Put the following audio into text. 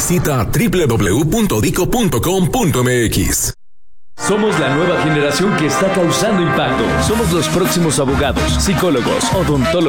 Visita www.dico.com.mx. Somos la nueva generación que está causando impacto. Somos los próximos abogados, psicólogos, odontólogos,